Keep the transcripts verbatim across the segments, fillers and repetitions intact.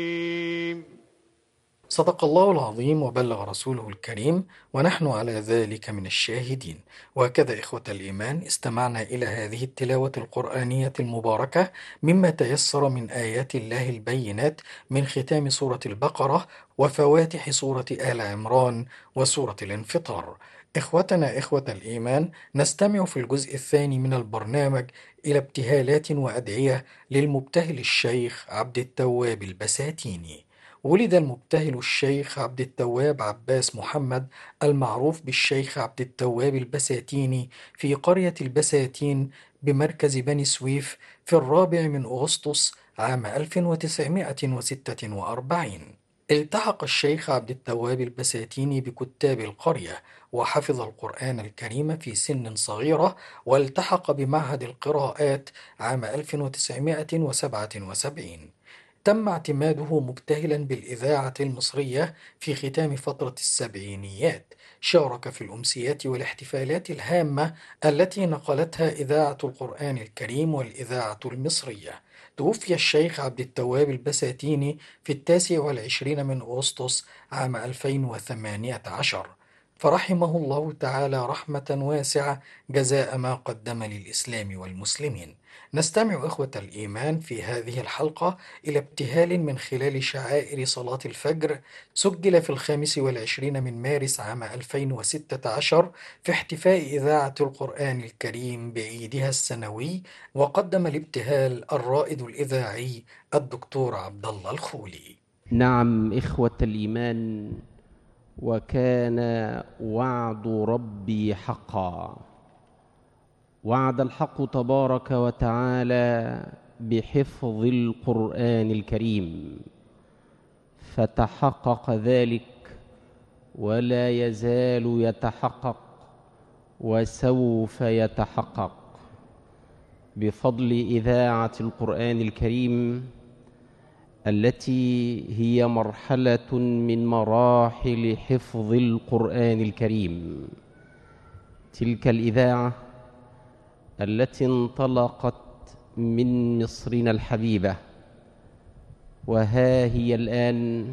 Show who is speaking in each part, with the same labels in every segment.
Speaker 1: صدق الله العظيم وبلغ رسوله الكريم، ونحن على ذلك من الشاهدين. وهكذا إخوة الإيمان، استمعنا إلى هذه التلاوة القرآنية المباركة مما تيسر من آيات الله البينات من ختام سورة البقرة وفواتح سورة آل عمران وسورة الانفطار. إخوتنا إخوة الإيمان، نستمع في الجزء الثاني من البرنامج إلى ابتهالات وأدعية للمبتهل الشيخ عبد التواب البساتيني. ولد المبتهل الشيخ عبد التواب عباس محمد المعروف بالشيخ عبد التواب البساتيني في قرية البساتين بمركز بني سويف في الرابع من أغسطس عام ألف وتسعمائة وستة وأربعين. التحق الشيخ عبد التواب البساتيني بكتاب القرية، وحفظ القرآن الكريم في سن صغيرة، والتحق بمعهد القراءات عام ألف وتسعمائة وسبعة وسبعين. تم اعتماده مبتهلا بالإذاعة المصرية في ختام فترة السبعينيات. شارك في الأمسيات والاحتفالات الهامة التي نقلتها إذاعة القرآن الكريم والإذاعة المصرية. توفي الشيخ عبد التواب البساتيني في التاسع والعشرين من أغسطس عام ألفين وثمانية عشر، فرحمه الله تعالى رحمة واسعة جزاء ما قدم للإسلام والمسلمين. نستمع إخوة الإيمان في هذه الحلقة إلى ابتهال من خلال شعائر صلاة الفجر، سجل في الخامس والعشرين من مارس عام ألفين وستة عشر في احتفاء إذاعة القرآن الكريم بعيدها السنوي. وقدم الابتهال الرائد الإذاعي الدكتور عبد الله الخولي.
Speaker 2: نعم إخوة الإيمان، وكان وعد ربي حقا. وعد الحق تبارك وتعالى بحفظ القرآن الكريم، فتحقق ذلك ولا يزال يتحقق وسوف يتحقق بفضل إذاعة القرآن الكريم، التي هي مرحلة من مراحل حفظ القرآن الكريم. تلك الإذاعة التي انطلقت من مصرنا الحبيبة، وها هي الآن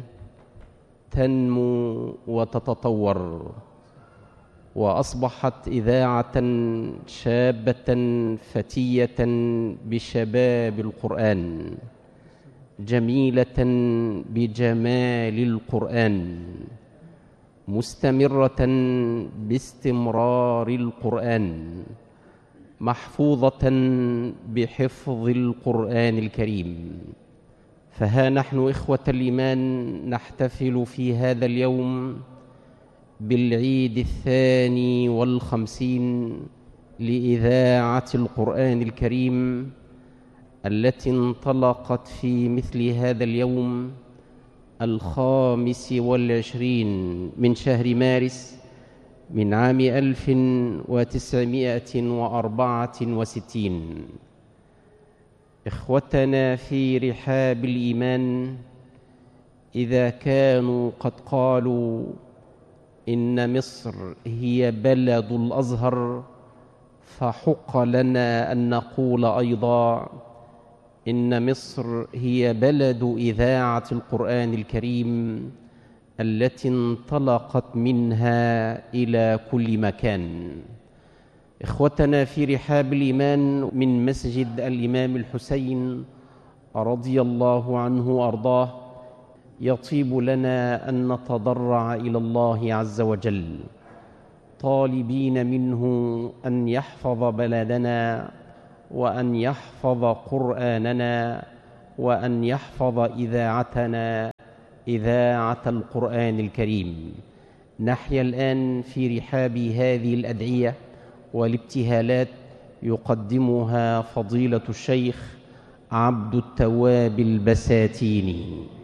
Speaker 2: تنمو وتتطور، وأصبحت إذاعة شابة فتية بشباب القرآن، جميلة بجمال القرآن، مستمرة باستمرار القرآن، محفوظة بحفظ القرآن الكريم. فها نحن إخوة الإيمان نحتفل في هذا اليوم بالعيد الثاني والخمسين لإذاعة القرآن الكريم، التي انطلقت في مثل هذا اليوم الخامس والعشرين من شهر مارس من عام ألف وتسعمائة وأربعة وستين. إخوتنا في رحاب الإيمان، إذا كانوا قد قالوا إن مصر هي بلد الأزهر، فحق لنا أن نقول أيضا إن مصر هي بلد إذاعة القرآن الكريم، التي انطلقت منها إلى كل مكان. إخوتنا في رحاب الإيمان، من مسجد الإمام الحسين رضي الله عنه وأرضاه يطيب لنا أن نتضرع إلى الله عز وجل، طالبين منه أن يحفظ بلدنا، وأن يحفظ قرآننا، وأن يحفظ إذاعتنا، إذاعة القرآن الكريم. نحيا الآن في رحاب هذه الأدعية والابتهالات يقدمها فضيلة الشيخ عبد التواب البساتيني.